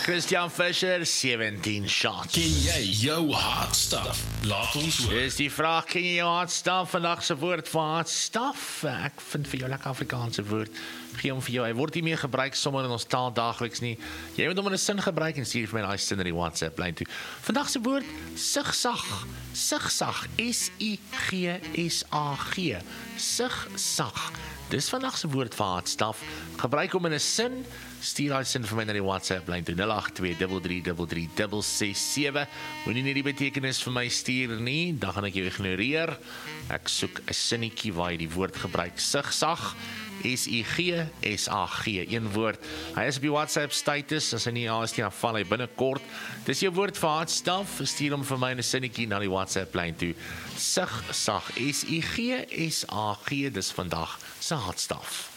Christian Fischer, 17 shots. Ken jy jou hard stuff? Laat ons hoor. Dis die vraag, ken jy jou hardstaf? Vandag se woord vir hardstaf. Ek vind vir jou lekker Afrikaanse woord. Gee hom vir jou. Hy word nie meer gebruik sommer in ons taal daagliks nie. Jy moet hom in 'n sin gebruik en stuur vir my daai sin in die WhatsApp lyn toe. Vandag se woord sigsag. Sigsag. S-I-G-S-A-G. Sigsag. Dis vandag se woord vir hardstaf. Gebruik hom in 'n sin. Stuur daai sin vir my na die WhatsApp lyn toe 082333667. Moenie net die betekenis vir my stuur nie, dan gaan ek jou ignoreer. Ek soek 'n sinnetjie waar jy die woord gebruik. Sigsag. S-I-G-S-A-G, een woord. Hy is op die WhatsApp status, as hy nie is nie, dan val hy binnekort. Dis jou woord vir hardstaf, stuur hom vir my in 'n sinnetjie na die WhatsApp lyn toe. Sigsag, S-I-G-S-A-G, dis vandag se hardstaf.